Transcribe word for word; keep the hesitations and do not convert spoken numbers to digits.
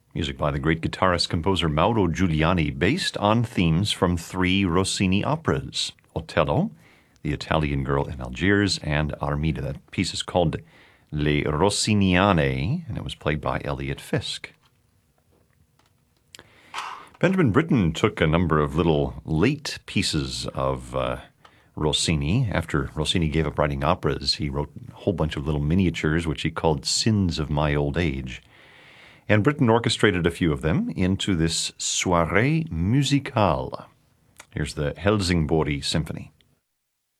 Music by the great guitarist-composer Mauro Giuliani, based on themes from three Rossini operas, Otello, The Italian Girl in Algiers, and Armida. That piece is called Le Rossiniane, and it was played by Elliot Fisk. Benjamin Britten took a number of little late pieces of uh, Rossini. After Rossini gave up writing operas, he wrote a whole bunch of little miniatures, which he called Sins of My Old Age. And Britten orchestrated a few of them into this Soirée Musicale. Here's the Helsingborg Symphony.